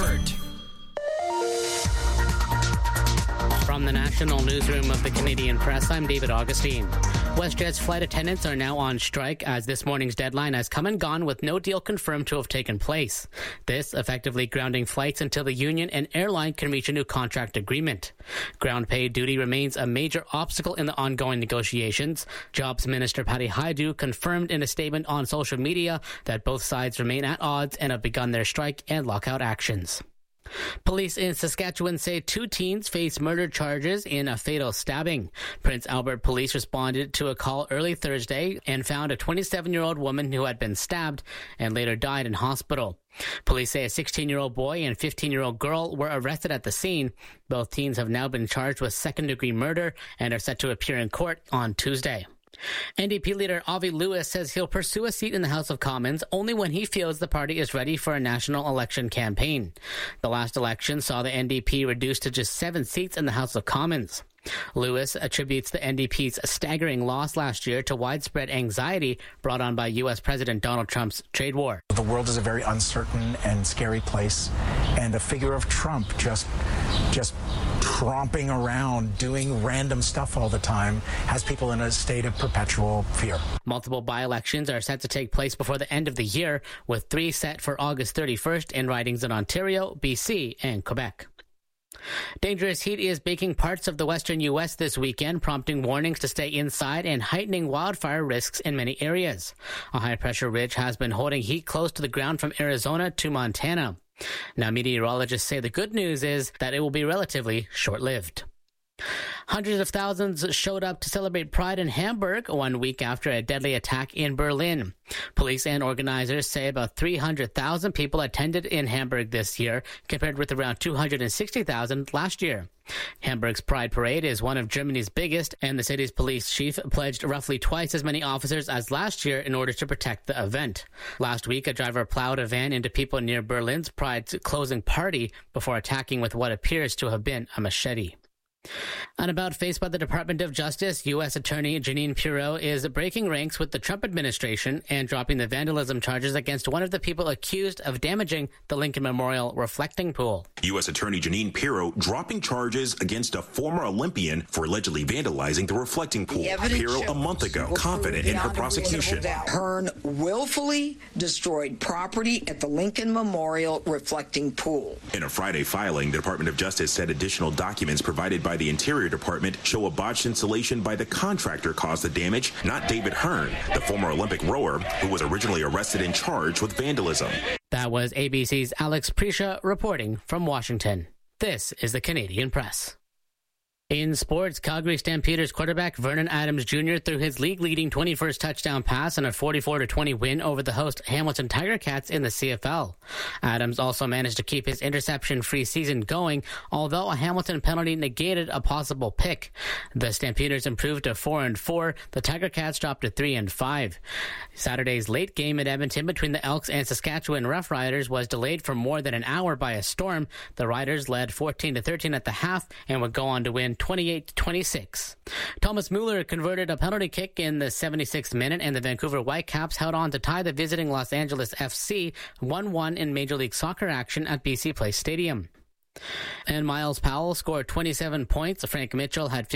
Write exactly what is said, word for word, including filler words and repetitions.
Sport. From the National Newsroom of the Canadian Press, I'm David Augustine. WestJet's flight attendants are now on strike as this morning's deadline has come and gone with no deal confirmed to have taken place. This effectively grounding flights until the union and airline can reach a new contract agreement. Ground pay duty remains a major obstacle in the ongoing negotiations. Jobs Minister Patty Hajdu confirmed in a statement on social media that both sides remain at odds and have begun their strike and lockout actions. Police in Saskatchewan say two teens face murder charges in a fatal stabbing. Prince Albert Police responded to a call early Thursday and found a twenty-seven-year-old woman who had been stabbed and later died in hospital. Police say a sixteen-year-old boy and fifteen-year-old girl were arrested at the scene. Both teens have now been charged with second-degree murder and are set to appear in court on Tuesday. N D P leader Avi Lewis says he'll pursue a seat in the House of Commons only when he feels the party is ready for a national election campaign. The last election saw the N D P reduced to just seven seats in the House of Commons. Lewis attributes the N D P's staggering loss last year to widespread anxiety brought on by U S President Donald Trump's trade war. The world is a very uncertain and scary place, and the figure of Trump just just tromping around doing random stuff all the time has people in a state of perpetual fear. Multiple by-elections are set to take place before the end of the year, with three set for August thirty-first in ridings in Ontario, B C, and Quebec. Dangerous heat is baking parts of the western U S this weekend, prompting warnings to stay inside and heightening wildfire risks in many areas. A high-pressure ridge has been holding heat close to the ground from Arizona to Montana. Now, meteorologists say the good news is that it will be relatively short-lived. Hundreds of thousands showed up to celebrate Pride in Hamburg one week after a deadly attack in Berlin. Police and organizers say about three hundred thousand people attended in Hamburg this year, compared with around two hundred sixty thousand last year. Hamburg's Pride Parade is one of Germany's biggest, and the city's police chief pledged roughly twice as many officers as last year in order to protect the event. Last week, a driver plowed a van into people near Berlin's Pride's closing party before attacking with what appears to have been a machete. An about face by the Department of Justice, U S Attorney Jeanine Pirro is breaking ranks with the Trump administration and dropping the vandalism charges against one of the people accused of damaging the Lincoln Memorial reflecting pool. U S Attorney Jeanine Pirro dropping charges against a former Olympian for allegedly vandalizing the reflecting pool. Pirro a month ago, confident in her prosecution. Hearn willfully destroyed property at the Lincoln Memorial reflecting pool. In a Friday filing, the Department of Justice said additional documents provided by the Interior Department show a botched installation by the contractor caused the damage, not David Hearn, the former Olympic rower who was originally arrested and charged with vandalism. That was A B C's Alex Prisha reporting from Washington. This is the Canadian Press. In sports, Calgary Stampeders quarterback Vernon Adams Junior threw his league-leading twenty-first touchdown pass in a forty-four to twenty win over the host Hamilton Tiger Cats in the C F L. Adams also managed to keep his interception-free season going, although a Hamilton penalty negated a possible pick. The Stampeders improved to four and four. The Tiger Cats dropped to three and five. Saturday's late game at Edmonton between the Elks and Saskatchewan Roughriders was delayed for more than an hour by a storm. The Riders led fourteen to thirteen at the half and would go on to win twenty-eight to twenty-six. Thomas Mueller converted a penalty kick in the seventy-sixth minute, and the Vancouver Whitecaps held on to tie the visiting Los Angeles F C one one in Major League Soccer action at B C Place Stadium. And Miles Powell scored twenty-seven points. Frank Mitchell had